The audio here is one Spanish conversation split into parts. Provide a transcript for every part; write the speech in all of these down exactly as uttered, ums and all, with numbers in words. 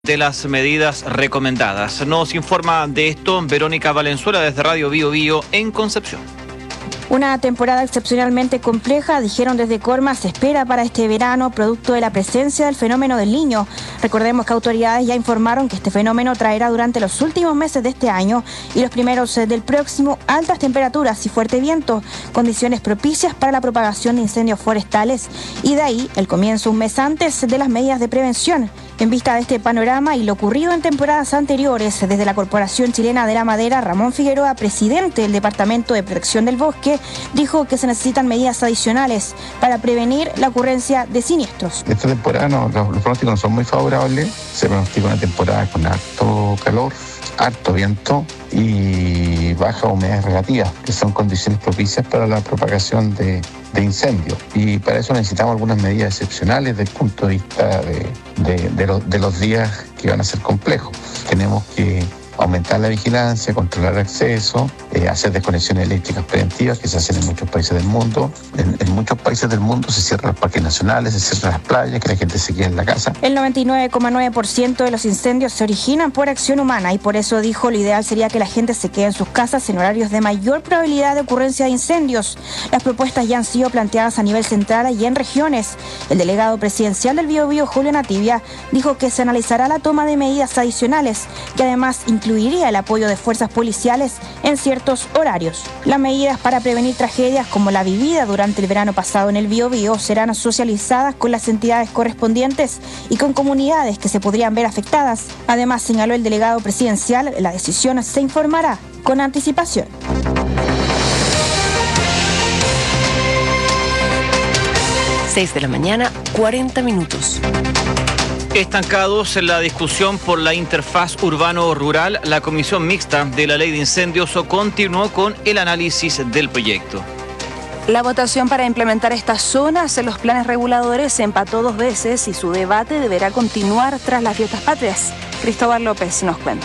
de las medidas recomendadas. Nos informa de esto Verónica Valenzuela desde Radio Bio Bio en Concepción. Una temporada excepcionalmente compleja, dijeron desde Corma, se espera para este verano, producto de la presencia del fenómeno del Niño. Recordemos que autoridades ya informaron que este fenómeno traerá durante los últimos meses de este año y los primeros del próximo altas temperaturas y fuerte viento, condiciones propicias para la propagación de incendios forestales y de ahí el comienzo un mes antes de las medidas de prevención. En vista de este panorama y lo ocurrido en temporadas anteriores, desde la Corporación Chilena de la Madera, Ramón Figueroa, presidente del Departamento de Protección del Bosque, dijo que se necesitan medidas adicionales para prevenir la ocurrencia de siniestros. Esta temporada no, los, los pronósticos no son muy favorables. Se pronostica una temporada con harto calor, harto viento y baja humedad relativa, que son condiciones propicias para la propagación de, de incendios. Y para eso necesitamos algunas medidas excepcionales desde el punto de vista de, de, de, lo, de los días que van a ser complejos. Tenemos que aumentar la vigilancia, controlar el acceso, eh, hacer desconexiones eléctricas preventivas que se hacen en muchos países del mundo. En, en muchos países del mundo se cierran los parques nacionales, se cierran las playas, que la gente se quede en la casa. El noventa y nueve coma nueve por ciento de los incendios se originan por acción humana y por eso dijo lo ideal sería que la gente se quede en sus casas en horarios de mayor probabilidad de ocurrencia de incendios. Las propuestas ya han sido planteadas a nivel central y en regiones. El delegado presidencial del Bio Bio, Julio Nativia, dijo que se analizará la toma de medidas adicionales que además incluirá el apoyo de fuerzas policiales en ciertos horarios. Las medidas para prevenir tragedias como la vivida durante el verano pasado en el Bio Bio serán socializadas con las entidades correspondientes y con comunidades que se podrían ver afectadas. Además, señaló el delegado presidencial, la decisión se informará con anticipación. seis de la mañana, cuarenta minutos. Estancados en la discusión por la interfaz urbano-rural, la Comisión Mixta de la Ley de Incendios continuó con el análisis del proyecto. La votación para implementar estas zonas en los planes reguladores se empató dos veces y su debate deberá continuar tras las fiestas patrias. Cristóbal López nos cuenta.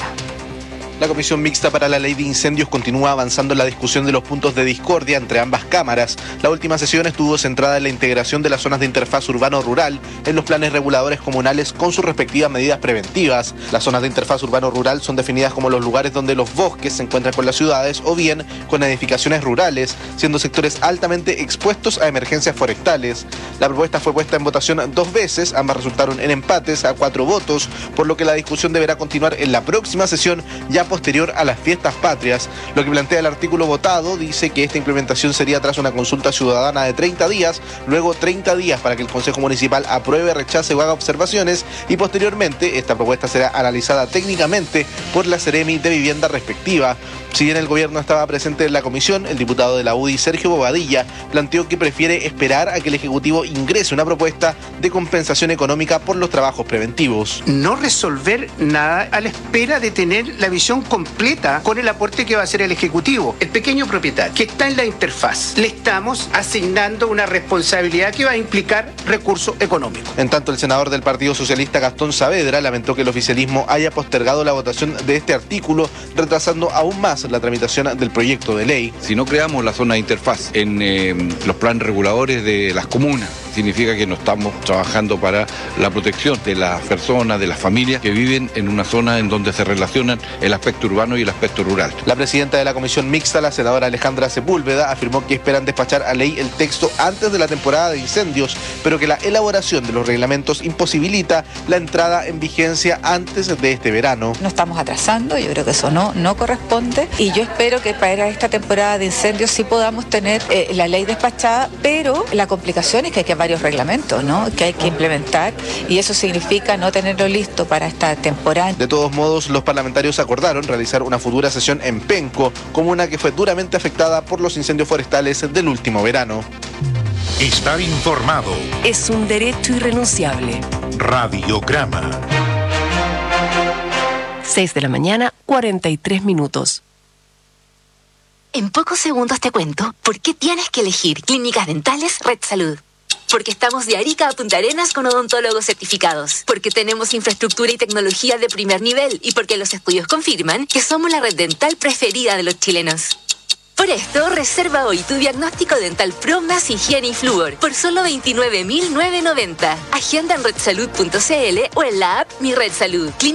La Comisión Mixta para la Ley de Incendios continúa avanzando en la discusión de los puntos de discordia entre ambas cámaras. La última sesión estuvo centrada en la integración de las zonas de interfaz urbano-rural en los planes reguladores comunales con sus respectivas medidas preventivas. Las zonas de interfaz urbano-rural son definidas como los lugares donde los bosques se encuentran con las ciudades o bien con edificaciones rurales, siendo sectores altamente expuestos a emergencias forestales. La propuesta fue puesta en votación dos veces, ambas resultaron en empates a cuatro votos, por lo que la discusión deberá continuar en la próxima sesión ya posterior a las fiestas patrias. Lo que plantea el artículo votado dice que esta implementación sería tras una consulta ciudadana de treinta días, luego treinta días para que el Consejo Municipal apruebe, rechace o haga observaciones y posteriormente esta propuesta será analizada técnicamente por la Seremi de Vivienda respectiva. Si bien el gobierno estaba presente en la comisión, el diputado de la U D I, Sergio Bobadilla, planteó que prefiere esperar a que el Ejecutivo ingrese una propuesta de compensación económica por los trabajos preventivos. No resolver nada a la espera de tener la visión completa con el aporte que va a hacer el Ejecutivo. El pequeño propietario que está en la interfaz, le estamos asignando una responsabilidad que va a implicar recursos económicos. En tanto, el senador del Partido Socialista, Gastón Saavedra, lamentó que el oficialismo haya postergado la votación de este artículo, retrasando aún más la tramitación del proyecto de ley. Si no creamos la zona de interfaz en eh, los planes reguladores de las comunas, significa que no estamos trabajando para la protección de las personas, de las familias que viven en una zona en donde se relacionan el aspecto urbano y el aspecto rural. La presidenta de la Comisión Mixta, la senadora Alejandra Sepúlveda, afirmó que esperan despachar a ley el texto antes de la temporada de incendios, pero que la elaboración de los reglamentos imposibilita la entrada en vigencia antes de este verano. No estamos atrasando, yo creo que eso no, no corresponde y yo espero que para esta temporada de incendios sí podamos tener eh, la ley despachada, pero la complicación es que hay que varios reglamentos, ¿no?, que hay que implementar y eso significa no tenerlo listo para esta temporada. De todos modos, los parlamentarios acordaron realizar una futura sesión en Penco, comuna que fue duramente afectada por los incendios forestales del último verano. Estar informado es un derecho irrenunciable. Radiograma. seis de la mañana, cuarenta y tres minutos. En pocos segundos te cuento por qué tienes que elegir Clínicas Dentales Red Salud. Porque estamos de Arica a Punta Arenas con odontólogos certificados. Porque tenemos infraestructura y tecnología de primer nivel. Y porque los estudios confirman que somos la red dental preferida de los chilenos. Por esto, reserva hoy tu diagnóstico dental Pro más higiene y flúor por solo veintinueve mil novecientos noventa. Agenda en redsalud punto c l o en la app Mi Red Salud.